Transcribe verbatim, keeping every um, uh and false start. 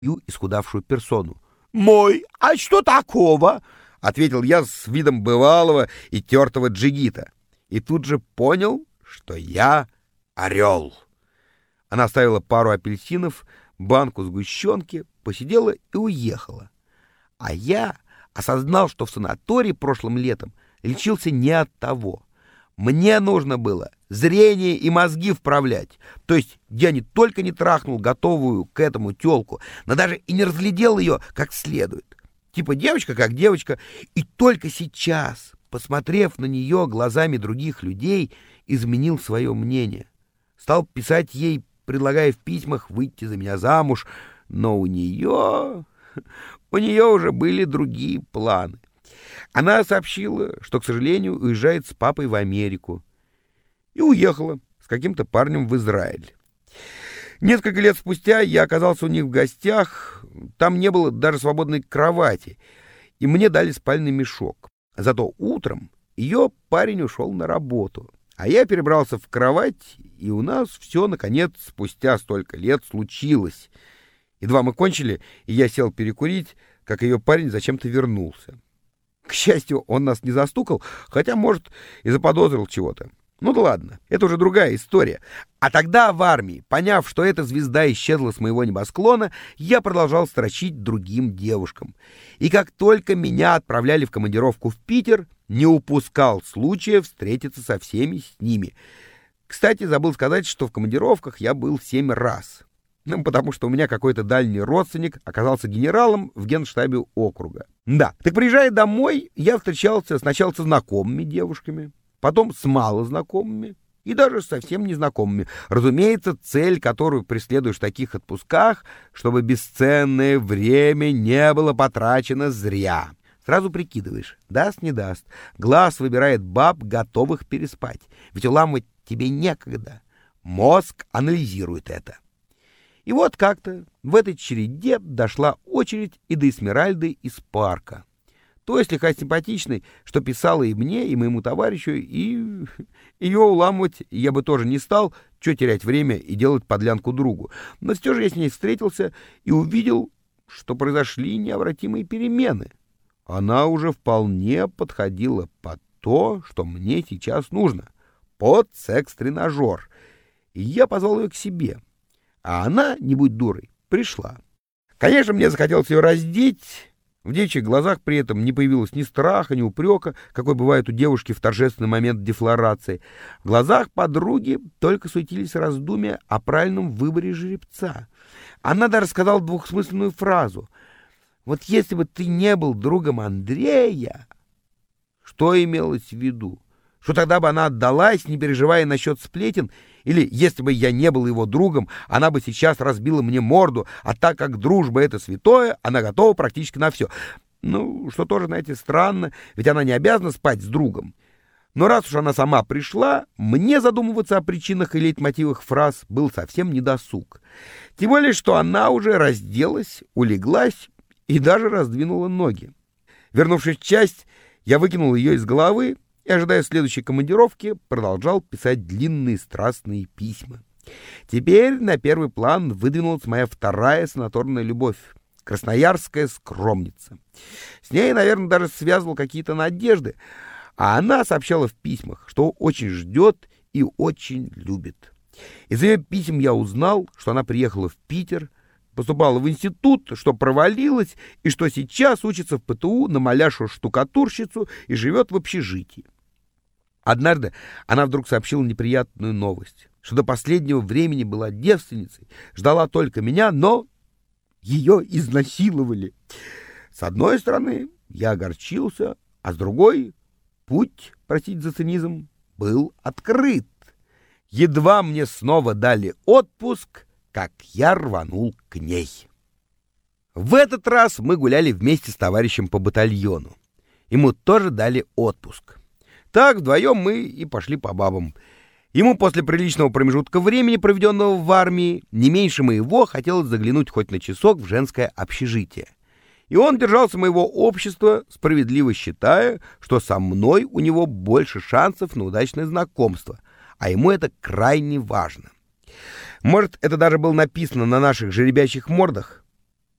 исхудавшую персону. «Мой, а что такого?» — ответил я с видом бывалого и тертого джигита. И тут же понял, что я орел. Она оставила пару апельсинов, банку сгущенки, посидела и уехала. А я осознал, что в санатории прошлым летом лечился не от того. Мне нужно было зрение и мозги вправлять. То есть я не только не трахнул готовую к этому тёлку, но даже и не разглядел ее как следует. Типа девочка как девочка. И только сейчас, посмотрев на нее глазами других людей, изменил свое мнение. Стал писать ей, предлагая в письмах выйти за меня замуж, но у нее... у нее уже были другие планы. Она сообщила, что, к сожалению, уезжает с папой в Америку. И уехала с каким-то парнем в Израиль. Несколько лет спустя я оказался у них в гостях. Там не было даже свободной кровати. И мне дали спальный мешок. Зато утром ее парень ушел на работу. А я перебрался в кровать, и у нас все, наконец, спустя столько лет случилось. Едва мы кончили, и я сел перекурить, как ее парень зачем-то вернулся. К счастью, он нас не застукал, хотя, может, и заподозрил чего-то. Ну да ладно, это уже другая история. А тогда в армии, поняв, что эта звезда исчезла с моего небосклона, я продолжал строчить другим девушкам. И как только меня отправляли в командировку в Питер, не упускал случая встретиться со всеми с ними. Кстати, забыл сказать, что в командировках я был семь раз. Ну, потому что у меня какой-то дальний родственник оказался генералом в генштабе округа. Да, так приезжая домой, я встречался сначала со знакомыми девушками, потом с малознакомыми и даже с совсем незнакомыми. Разумеется, цель, которую преследуешь в таких отпусках, чтобы бесценное время не было потрачено зря. Сразу прикидываешь, даст, не даст. Глаз выбирает баб, готовых переспать. Ведь уламывать тебе некогда. Мозг анализирует это. И вот как-то в этой череде дошла очередь и до Эсмеральды из парка. Той слегка симпатичной, что писала и мне, и моему товарищу, и ее уламывать я бы тоже не стал, что терять время и делать подлянку другу. Но все же я с ней встретился и увидел, что произошли необратимые перемены. Она уже вполне подходила под то, что мне сейчас нужно, под секс-тренажер. И я позвал ее к себе. А она, не будь дурой, пришла. Конечно, мне захотелось ее раздеть. В девичьих глазах при этом не появилось ни страха, ни упрека, какой бывает у девушки в торжественный момент дефлорации. В глазах подруги только суетились раздумья о правильном выборе жеребца. Она даже сказала двухсмысленную фразу. «Вот если бы ты не был другом Андрея...» Что имелось в виду? Что тогда бы она отдалась, не переживая насчет сплетен, или, если бы я не был его другом, она бы сейчас разбила мне морду, а так как дружба — это святое, она готова практически на все. Ну, что тоже, знаете, странно, ведь она не обязана спать с другом. Но раз уж она сама пришла, мне задумываться о причинах и лейтмотивах фраз был совсем недосуг. Тем более, что она уже разделась, улеглась и даже раздвинула ноги. Вернувшись в часть, я выкинул ее из головы, и, ожидая следующей командировки, продолжал писать длинные страстные письма. Теперь на первый план выдвинулась моя вторая санаторная любовь — красноярская скромница. С ней, наверное, даже связывал какие-то надежды, а она сообщала в письмах, что очень ждет и очень любит. Из ее писем я узнал, что она приехала в Питер, поступала в институт, что провалилась, и что сейчас учится в ПТУ на маляшу-штукатурщицу и живет в общежитии. Однажды она вдруг сообщила неприятную новость, что до последнего времени была девственницей, ждала только меня, но ее изнасиловали. С одной стороны, я огорчился, а с другой — путь, простите за цинизм, был открыт. Едва мне снова дали отпуск, как я рванул к ней. В этот раз мы гуляли вместе с товарищем по батальону. Ему тоже дали отпуск. Так вдвоем мы и пошли по бабам. Ему после приличного промежутка времени, проведенного в армии, не меньше моего хотелось заглянуть хоть на часок в женское общежитие. И он держался моего общества, справедливо считая, что со мной у него больше шансов на удачное знакомство, а ему это крайне важно. Может, это даже было написано на наших жеребячих мордах,